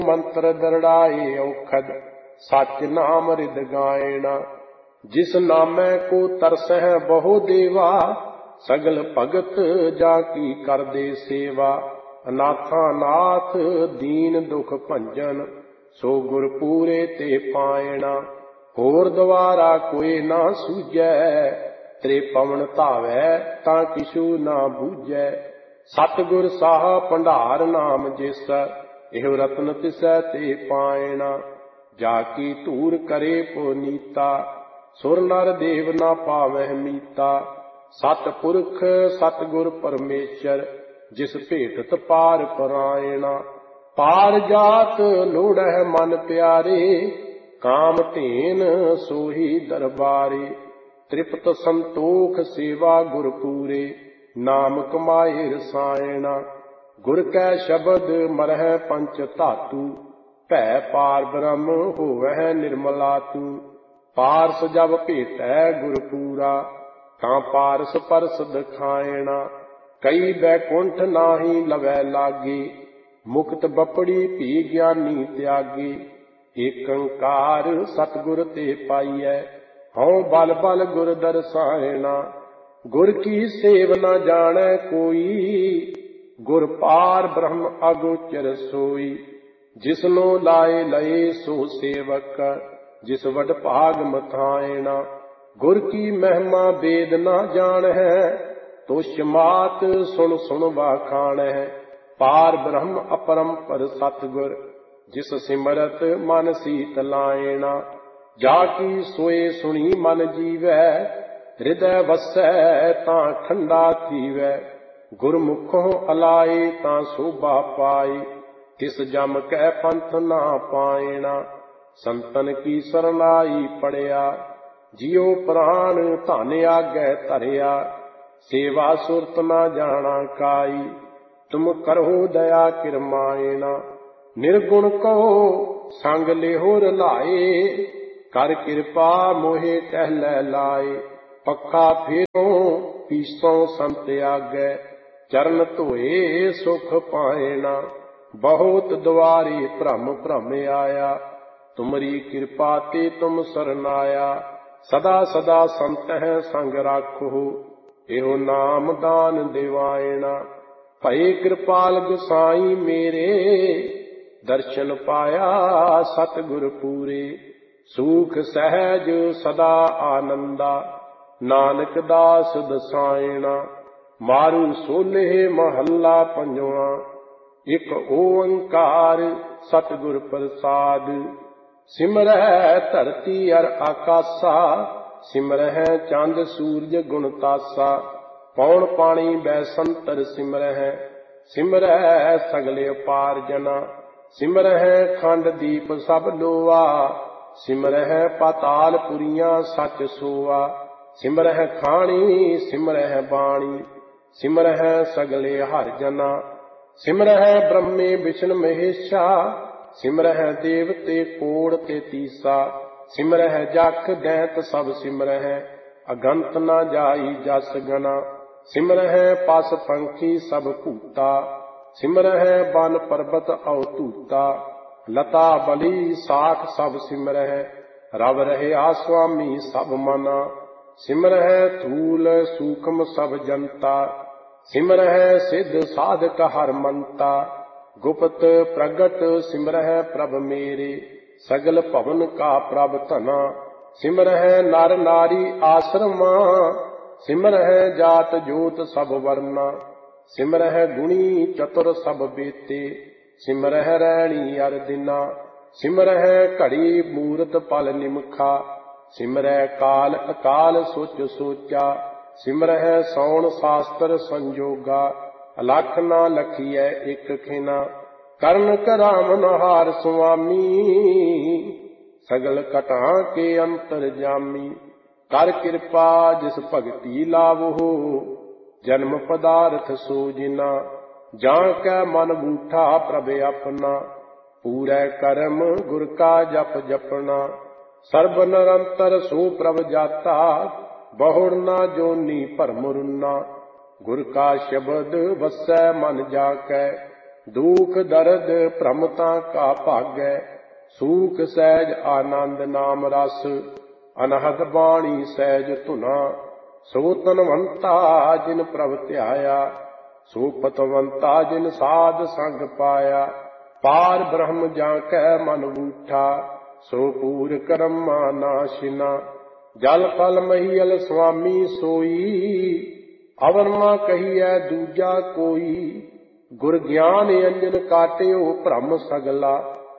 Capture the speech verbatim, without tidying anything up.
मंत्र दरड़ाए औखद सच नाम रिद गायना। जिस नामै को तरसह बहु देवा सगल भगत जाकी कर दे सेवा। अनाथा नाथ दीन दुख भंजन सो गुर पूरे ते पायना। होर द्वारा कोई ना सूझै तेरे पवन धावै तां किशु ना बूझै। सतगुर साह भंडार नाम जिस एह रत्न तिसै ते पायना। जाकी धूर करे पुनीता सुर नर देव ना पावह मीता। सतपुरख सतगुर परमेश्वर जिस भेटत पार परायणा। पार जात लोड़ह मन प्यारे काम धेन सोही दरबारे। तृप्त संतोख सेवा गुर पूरे नाम कमाए रसायना। गुर कै शब्द मरह पंच धातु भै पार ब्रह्म होवह निर्मला तू। पारस जब भेटै गुर पूरा तां पारस परस दिखायणा। कई बैकुंठ नाहि लवै लागे मुक्त बपड़ी भी ज्ञानी त्यागे। एक अंकार सतगुर ते पाइयै हਉ बल बल गुर दरसायणा। गुर की सेव न जानै कोई गुर पार ब्रह्म अगोचर सोई। जिसनो लाए लए सो सेवक जिस वड भाग मथायणा। गुर की महिमा वेद न जान है तुष मात सुन सुन वाखाण है। पार ब्रह्म अपरंपर सतगुर जिस सिमरत मन सीत लायणा। जाकी सोए सुनी मन जीवै हृदय वसै तां ठंडा थीवै। गुरमुखों अलाए तां शोभा पाई तिस जम कै पंथ ना पायणा। संतन की सरनाई पड़िया जियो प्राण धन आगै धरिया। सेवा सुरत ना जाना काई तुम करो दया किरमायणा। निर्गुण कहो संग लेहोर लाए कर कृपा मोहे टहलै लाए। पखा फेरो पीसों संत आगै चरण धोए सुख पायणा। बहुत द्वारे भ्रम भ्रम आया तुमरी कृपा ते तुम सरनाया। सदा सदा संत है संग राखो एहो नाम दान दिवायणा। भये कृपाल गुसाई मेरे दर्शन पाया सतगुर पूरे। सुख सहज सदा आनंदा नानक दास दसायणा। मारू सोले महला पंजवा एक ओंकार सतगुर प्रसाद। सिमरह धरती अर आकाशा सिमरह चंद सूरज गुणतासा। पौन पानी बैसंतर सिमरह सिमरह सगले पार जना। सिमरह खंड दीप सब लोआ सिमरह पाताल पुरियां सच सोआ। सिमरह खाणी सिमरह बाणी सिमरह सगले हर जना। सिमरह ब्रह्मे विष्णु महेशा सिमरह देवते कोड़ ते तीसा। सिमरह जख दैत सब सिमरह अगंत न जाई जस गना। सिमरह पस पंखी सब भूता सिमरह बन पर्वत अवतूता। लता बली साख सब सिमरह रव रहे आस्वामी सब मना। सिमरह थूल सूक्ष्म सब जनता सिमरह सिद्ध साधक हर मंता। गुप्त प्रगट सिमरह प्रभ मेरे सगल भवन का प्रभ तना। सिमरह नर नारी आश्रमा सिमरह जात जोत सब वर्ना। सिमरह गुणी चतुर सब बेते सिमरह रैणी अर दिना। सिमरह घड़ी मूरत पल निमखा सिमरह काल अकाल सोच सोचा। सिमरह सौण शास्त्र संजोगा अलख ना लखीਐ एक खिना। करण करामन हार सुआमी सगल कटा के अंतर जामी। कर कृपा जिस भगति लावो जन्म पदार्थ सोजिना। जां कै मन बूठा प्रभ अपना पूरै कर्म गुर का जप जपना। सर्ब निरंतर सो प्रभ जाता बहुड़ ना जोनी भरम रुना। गुर का शब्द वसै मन जाकै दुख दर्द भ्रमता का भागै, सूख सहज आनंद नाम रस, अनहद बाणी सहज धुना, सो तनवंता जिन प्रभ ध्याया, सो पतवंता जिन साध संग पाया, पार ब्रह्म जाकै मन बूठा, सो पूर कर्मा नाशिना, जल पल महियल स्वामी सोई, अवर ना कहिए दूजा कोई, गुर ज्ञान अंजन काटियो भ्रम सगला,